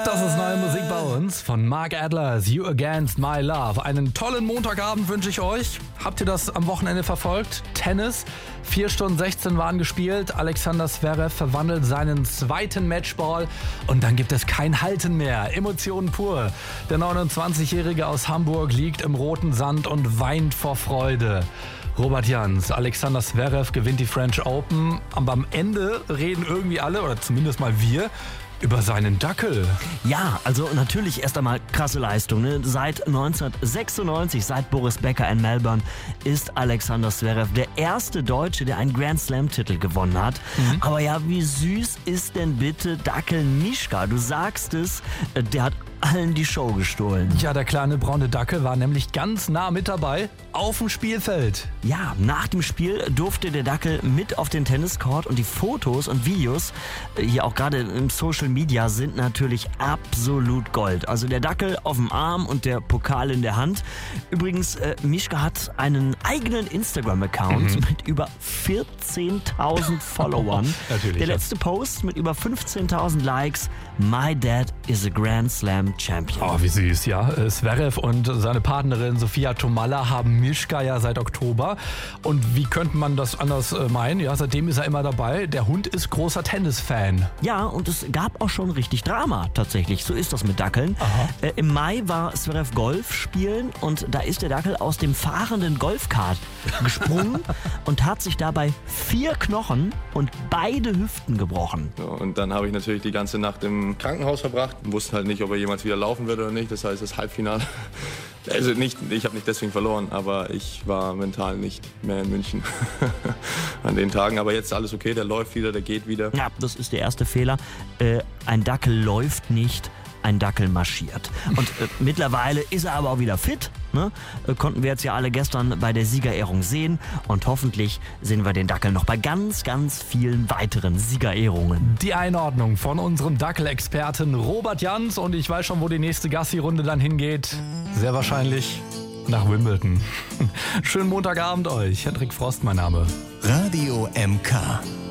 Das ist neue Musik bei uns von Mark Adlers, You Against My Love. Einen tollen Montagabend wünsche ich euch. Habt ihr das am Wochenende verfolgt? Tennis, 4 Stunden 16 waren gespielt. Alexander Zverev verwandelt seinen zweiten Matchball und dann gibt es kein Halten mehr. Emotionen pur. Der 29-Jährige aus Hamburg liegt im roten Sand und weint vor Freude. Robert Jans, Alexander Zverev gewinnt die French Open. Aber am Ende reden irgendwie alle, oder zumindest mal wir, über seinen Dackel. Ja, also natürlich erst einmal krasse Leistung. Ne? Seit 1996, seit Boris Becker in Melbourne, ist Alexander Zverev der erste Deutsche, der einen Grand Slam-Titel gewonnen hat. Aber ja, wie süß ist denn bitte Dackel Mischka? Du sagst es, der hat allen die Show gestohlen. Ja, der kleine braune Dackel war nämlich ganz nah mit dabei auf dem Spielfeld. Ja, nach dem Spiel durfte der Dackel mit auf den Tenniscourt und die Fotos und Videos, hier auch gerade im Social Media, sind natürlich absolut Gold. Also der Dackel auf dem Arm und der Pokal in der Hand. Übrigens, Mischka hat einen eigenen Instagram-Account mit über 14.000 Followern. Natürlich, der letzte Post mit über 15.000 Likes. My Dad is a Grand Slam Champion. Oh, wie süß, ja. Zverev und seine Partnerin Sophia Tomalla haben Mischka ja seit Oktober. Und wie könnte man das anders meinen? Ja, seitdem ist er immer dabei. Der Hund ist großer Tennisfan. Ja, und es gab auch schon richtig Drama tatsächlich. So ist das mit Dackeln. Im Mai war Zverev Golf spielen und da ist der Dackel aus dem fahrenden Golfkart gesprungen und hat sich dabei 4 Knochen und beide Hüften gebrochen. Ja, und dann habe ich natürlich die ganze Nacht im Krankenhaus verbracht. Wusste halt nicht, ob er jemals wieder laufen würde oder nicht. Das heißt, das Halbfinale. Also nicht, ich habe nicht deswegen verloren, aber ich war mental nicht mehr in München an den Tagen. Aber jetzt alles okay, der läuft wieder, der geht wieder. Ja, das ist der erste Fehler. Ein Dackel läuft nicht, ein Dackel marschiert. Und mittlerweile ist er aber auch wieder fit. Ne? Konnten wir jetzt ja alle gestern bei der Siegerehrung sehen. Und hoffentlich sehen wir den Dackel noch bei ganz, ganz vielen weiteren Siegerehrungen. Die Einordnung von unserem Dackel-Experten Robert Jans. Und ich weiß schon, wo die nächste Gassi-Runde dann hingeht. Sehr wahrscheinlich nach Wimbledon. Schönen Montagabend euch. Hendrik Frost, mein Name. Radio MK.